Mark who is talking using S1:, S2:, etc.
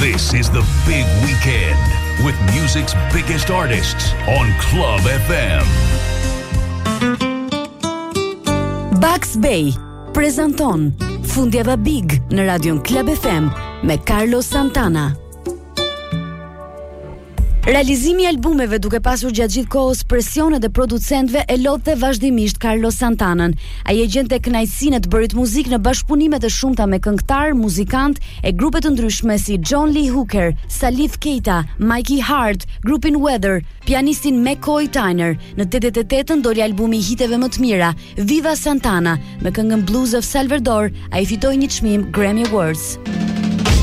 S1: This is the big weekend with music's biggest artists on Club FM.
S2: Bugs Bay prezanton Fundjava Big në radion Club FM me Carlos Santana. Realizimi i albumeve duke pasur gjatë gjithë kohës presionet e producentëve e lodhte vazhdimisht Carlos Santanën. Ai e gjente kënaqësinë të bërit muzikë në bashkëpunime të shumta me këngëtar, muzikant e grupe të ndryshme si John Lee Hooker, Salif Keita, Mikey Hart, grupin Weather, pianistin McCoy Tyner. Në 88-ën doli albumi i hiteve më të mira, Viva Santana, me këngën Blues of Salvador. Ai fitoi një çmim Grammy Awards.